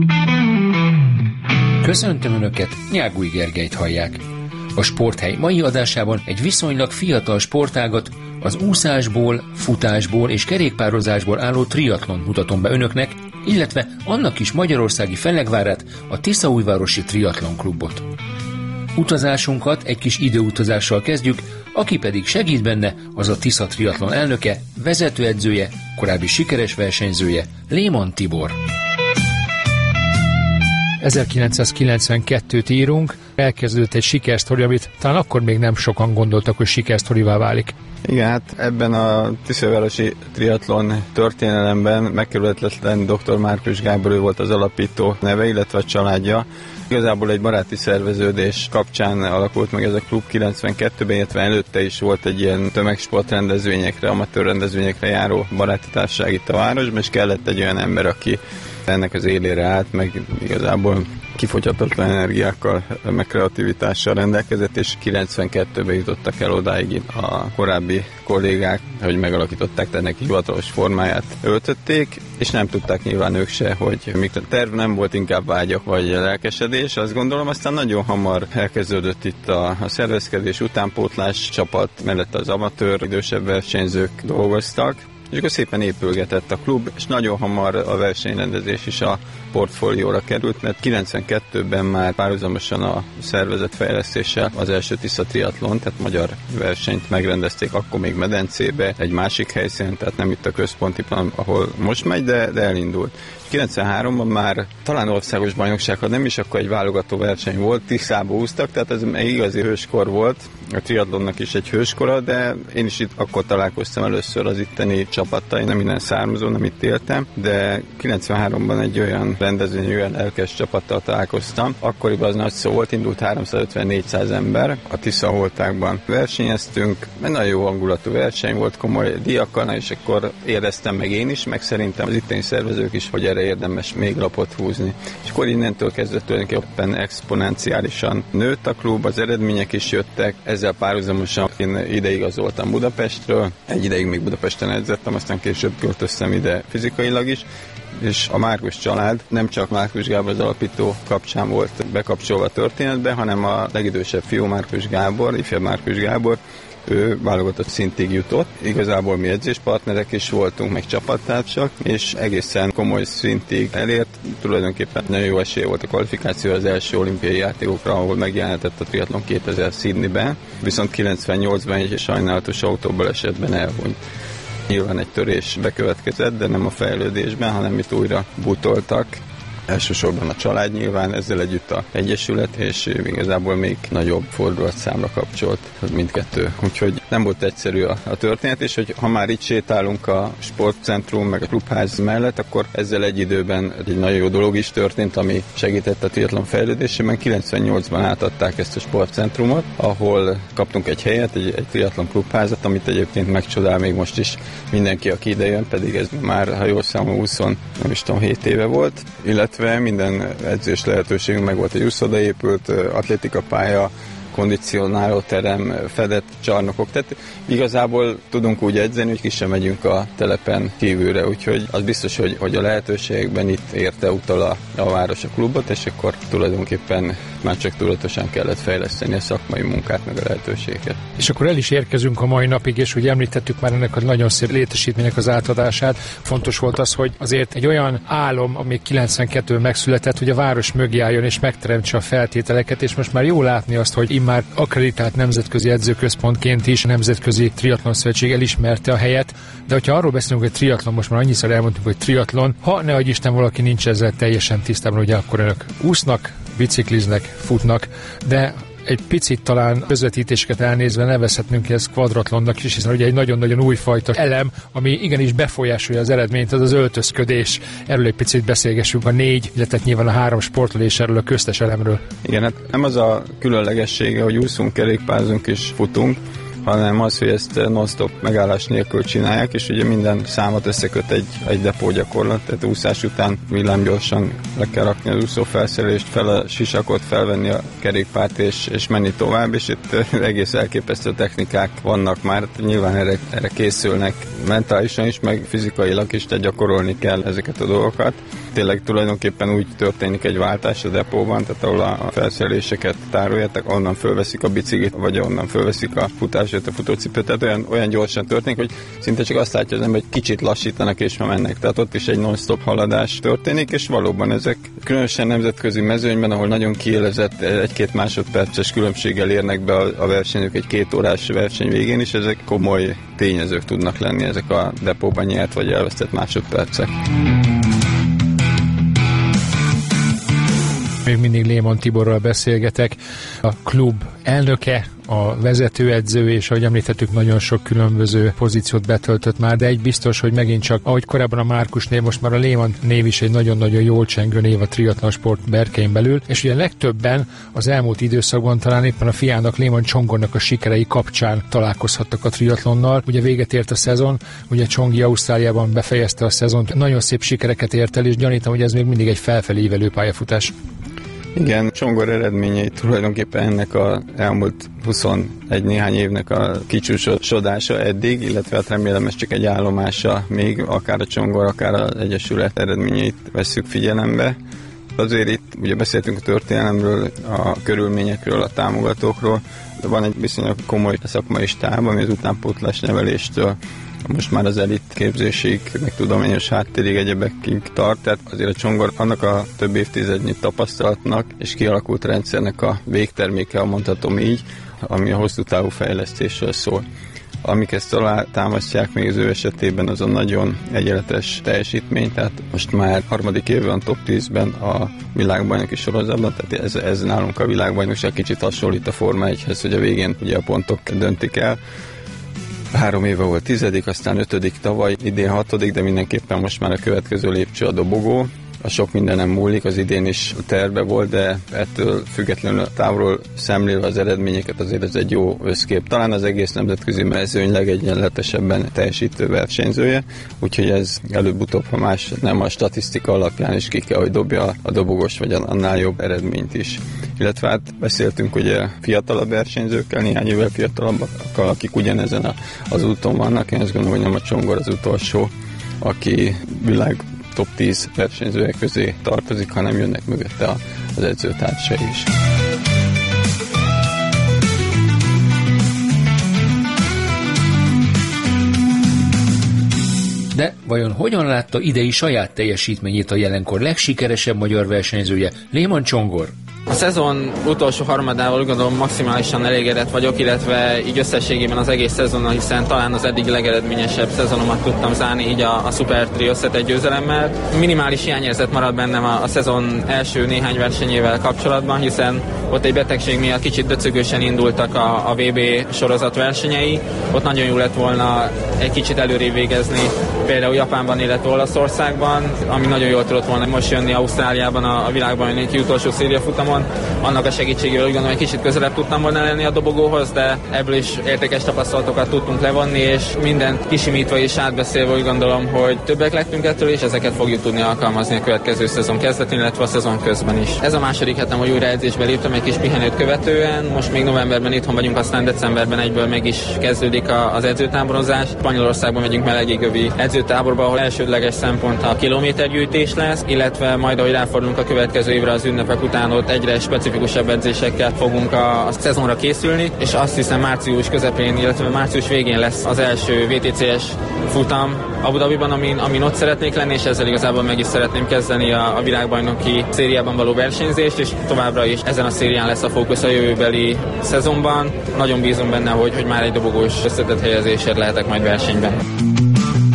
Köszöntöm Önöket, Nyágúj Gergelyt hallják. A Sporthely mai adásában egy viszonylag fiatal sportágat, az úszásból, futásból és kerékpározásból álló triatlon mutatom be Önöknek, illetve annak is magyarországi fellegvárát, a Tiszaújvárosi Triatlon Klubot. Utazásunkat egy kis időutazással kezdjük, aki pedig segít benne, az a Tisza Triatlon elnöke, vezetőedzője, korábbi sikeres versenyzője, Léman Tibor. 1992-t írunk, elkezdődött egy sikersztori, amit talán akkor még nem sokan gondoltak, hogy sikersztorivá válik. Igen, hát ebben a Tiszaújvárosi Triatlon történelemben megkerülhetetlen dr. Márkus Gábor, ő volt az alapító neve, illetve a családja. Igazából egy baráti szerveződés kapcsán alakult meg ez a klub 92-ben, illetve előtte is volt egy ilyen tömegsportrendezvényekre, amatőr rendezvényekre járó baráti társaság itt a városban, és kellett egy olyan ember, aki ennek az élére állt, meg igazából kifogyhatatlan energiákkal, meg kreativitással rendelkezett, és 92-ben jutottak el odáig a korábbi kollégák, hogy megalakították, ennek hivatalos formáját öltötték, és nem tudták nyilván ők se, hogy mikor terv nem volt, inkább vágyak vagy lelkesedés, azt gondolom, aztán nagyon hamar elkezdődött itt a szervezkedés, utánpótlás csapat, mellett az amatőr, idősebb versenyzők dolgoztak, és akkor szépen épülgetett a klub, és nagyon hamar a versenyrendezés is a portfólióra került, mert 92-ben már párhuzamosan a szervezetfejlesztéssel az első Tisza Triatlon, tehát magyar versenyt megrendezték, akkor még medencébe, egy másik helyszínen, tehát nem itt a központi plan, ahol most megy, de elindult. 93-ban már talán országos bajnokság, ha nem is, akkor egy válogató verseny volt, Tiszába úsztak, tehát ez egy igazi hőskor volt, a triatlonnak is egy hőskora, de én is itt akkor találkoztam először az itteni csapattal, nem innen származó, nem itt éltem, de 93-ban egy olyan rendezvény, olyan lelkes csapattal találkoztam. Akkoriban az nagy szó volt, indult 350-400 ember, a Tisza holtákban versenyeztünk, egy nagyon jó hangulatú verseny volt, komoly díjakkal, és akkor éreztem meg én is, meg szerintem az itteni szervezők is, hogy erre érdemes még lapot húzni. És akkor innentől kezdve tulajdonképpen exponenciálisan nőtt a klub, az eredmények is jöttek, ezzel párhuzamosan én ideigazoltam Budapestről, egy ideig még Budapesten edzettem, aztán később költöztem ide fizikailag is, és a Márkus család nem csak Márkus Gábor az alapító kapcsán volt bekapcsolva a történetbe, hanem a legidősebb fiú Márkus Gábor, ifjabb Márkus Gábor, ő válogatott szintig jutott. Igazából mi edzéspartnerek is voltunk, meg csapattársak, és egészen komoly szintig elért. Tulajdonképpen nagyon jó esélye volt a kvalifikáció az első olimpiai játékokra, ahol megjelenhetett a triatlon 2000 Sydneyben, viszont 98-ban egy sajnálatos autóbalesetben elhunyt. Nyilván egy törés bekövetkezett, de nem a fejlődésben, hanem itt újra butoltak. Elsősorban a család nyilván, ezzel együtt a egyesület, és igazából még nagyobb fordulatszámra kapcsolt mindkettő. Úgyhogy nem volt egyszerű a történet, és hogy ha már itt sétálunk a sportcentrum meg a klubház mellett, akkor ezzel egy időben egy nagyon jó dolog is történt, ami segített a triatlon fejlődésében. 98-ban átadták ezt a sportcentrumot, ahol kaptunk egy helyet, egy triatlon klubházat, amit egyébként megcsodál még most is mindenki, aki ide jön, pedig ez már, ha jól számolom, 7 éve volt, illetve minden edzés lehetőségünk meg volt, egy úszoda épült, atlétikapálya, kondicionáló terem, fedett csarnokok, tehát igazából tudunk úgy edzeni, hogy ki sem megyünk a telepen kívülre, úgyhogy az biztos, hogy a lehetőségekben itt érte utal a város a klubot, és akkor tulajdonképpen már csak tudatosan kellett fejleszteni a szakmai munkát, meg a lehetőséget. És akkor el is érkezünk a mai napig, és ugye említettük már ennek a nagyon szép létesítménynek az átadását. Fontos volt az, hogy azért egy olyan álom, ami 92-ben megszületett, hogy a város mögé álljon és megteremtse a feltételeket, és most már jó látni azt, hogy immár akkreditált nemzetközi edzőközpontként is a Nemzetközi Triatlon Szövetség elismerte a helyet, de hogyha arról beszélünk, hogy triatlon, most már annyiszor elmondtuk, hogy triatlon, ha ne adj Isten valaki nincs ezzel teljesen tisztában, ugye akkor önök úsznak, bicikliznek, futnak, de egy picit talán közvetítéseket elnézve nevezhetnünk ezt kvadratlonnak is, hiszen ugye egy nagyon-nagyon újfajta elem, ami igenis befolyásolja az eredményt, az az öltözködés. Erről egy picit beszélgessünk a 4, illetve nyilván a 3 sportról és erről a köztes elemről. Igen, hát nem az a különlegessége, hogy úszunk, kerékpázunk és futunk, hanem az, hogy ezt non-stop megállás nélkül csinálják, és ugye minden számot összeköt egy depó gyakorlat, tehát úszás után villámgyorsan le kell rakni az úszófelszerelést, fel a sisakot, felvenni a kerékpárt és menni tovább, és itt egész elképesztő technikák vannak már, nyilván erre készülnek mentálisan is, meg fizikailag is, tehát gyakorolni kell ezeket a dolgokat. tényleg tulajdonképpen úgy történik egy váltás a depóban, tehát ahol a felszereléseket tárolják, onnan fölveszik a biciklit, vagy onnan fölveszik a futásért, a futócipőt, tehát olyan gyorsan történik, hogy szinte csak azt látja az ember, hogy kicsit lassítanak és ma mennek. Tehát ott is egy non-stop haladás történik, és valóban ezek különösen nemzetközi mezőnyben, ahol nagyon kiélezett 1-2 másodperces különbséggel érnek be a versenyzők egy 2 órás verseny végén is, ezek komoly tényezők tudnak lenni, ezek a depóban nyert vagy elvesztett másodpercek. Még mindig Lémon Tiborral beszélgetek, a klub elnöke, a vezetőedző, és ahogy említettük, nagyon sok különböző pozíciót betöltött már, de egy biztos, hogy megint csak, ahogy korábban a Márkus név, most már a Lémon név is egy nagyon-nagyon jól csengő név a triatlon sport berkein belül, és ugye legtöbben az elmúlt időszakban talán éppen a fiának, Lémon Csongornak a sikerei kapcsán találkozhattak a triatlonnal. Ugye véget ért a szezon, ugye Csongi Ausztráliában befejezte a szezont, nagyon szép sikereket ért el, és gyanítom, hogy ez még mindig egy felfelé ívelő pályafutás. Igen, Csongor eredményei tulajdonképpen ennek az elmúlt 21 néhány évnek a kicsúcsosodása eddig, illetve hát remélem ez csak egy állomása még, akár a Csongor, akár az Egyesület eredményeit vesszük figyelembe. Azért itt ugye beszéltünk a történelemről, a körülményekről, a támogatókról, de van egy viszonylag komoly szakmai stáb, ami az utánpótlás neveléstől most már az elit képzésig, meg tudományos háttérig, egyebekig tart, tehát azért a Csongor annak a több évtizednyi tapasztalatnak és kialakult rendszernek a végterméke, ha mondhatom így, ami a hosszú távú fejlesztésről szól. Amik ezt támasztják még az ő esetében, az a nagyon egyenletes teljesítmény, tehát most már 3. éve van top 10-ben a világbajnoki sorozatban, tehát ez nálunk a világbajnokság kicsit hasonlít a Forma 1-hez, hogy a végén ugye a pontok döntik el. 3 éve volt 10., aztán 5. tavaly, idén 6., de mindenképpen most már a következő lépcső a dobogó. A sok mindenem múlik, az idén is terve volt, de ettől függetlenül távolról szemlélve az eredményeket azért ez egy jó összkép. Talán az egész nemzetközi mezőny legegyenletesebben teljesítő versenyzője, úgyhogy ez előbb-utóbb, ha más nem a statisztika alapján is ki kell, hogy dobja a dobogos vagy annál jobb eredményt is. Illetve hát beszéltünk ugye fiatalabb versenyzőkkel, néhány évvel fiatalabbakkal, akik ugyanezen az úton vannak. Én azt gondolom, hogy nem a Csongor az utolsó, aki világ top 10 versenyzőek közé tartozik, hanem jönnek mögötte az edzőtársai is. De vajon hogyan látta idei saját teljesítményét a jelenkor legsikeresebb magyar versenyzője, Lémon Csongor? A szezon utolsó harmadával úgy gondolom maximálisan elégedett vagyok, illetve így összességében az egész szezonnal, hiszen talán az eddig legeredményesebb szezonomat tudtam zárni így a Super Tri összetett győzelemmel. Minimális hiányérzet maradt bennem a szezon első néhány versenyével kapcsolatban, hiszen ott egy betegség miatt kicsit döcögősen indultak a VB sorozat versenyei. Ott nagyon jó lett volna egy kicsit előrébb végezni, például Japánban, illetve Olaszországban, ami nagyon jól tudott volna most jönni Ausztráliában a világbajnoki utolsó szériafutamon. Annak a segítségével úgy gondolom, hogy kicsit közelebb tudtam volna lenni a dobogóhoz, de ebből is értékes tapasztalatokat tudtunk levonni, és mindent kisimítva és átbeszélve úgy gondolom, hogy többek lettünk ettől, és ezeket fogjuk tudni alkalmazni a következő szezon kezdetén, illetve a szezon közben is. Ez a második hetem, hogy újra edzésbe léptem egy kis pihenőt követően, most még novemberben itthon vagyunk, aztán decemberben egyből meg is kezdődik az edzőtáborozás. Spanyolországban megyünk melegigövi edzőtáborba, ahol elsődleges szempont a kilométergyűjtés lesz, illetve majd ahogy ráfordulunk a következő évre az ünnepek után, ott egyre specifikusabb edzésekkel fogunk a szezonra készülni, és azt hiszem március közepén, illetve március végén lesz az első VTCS futam Abu Dhabiban, amin ott szeretnék lenni, és ezzel igazából meg is szeretném kezdeni a világbajnoki szériában való versenyzést, és továbbra is ezen a szérián lesz a fókusz a jövőbeli szezonban. Nagyon bízom benne, hogy már egy dobogós összetett helyezésért lehetek majd versenyben.